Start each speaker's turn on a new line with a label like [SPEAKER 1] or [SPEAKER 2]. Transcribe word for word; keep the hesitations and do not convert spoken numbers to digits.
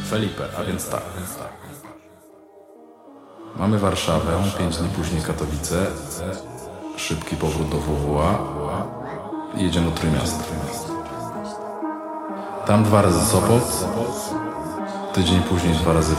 [SPEAKER 1] Felipe, a więc tak. Mamy Warszawę, pięć dni później Katowice, szybki powrót do W W A i jedziemy do Trójmiasta. Tam dwa razy Sopot, tydzień później dwa razy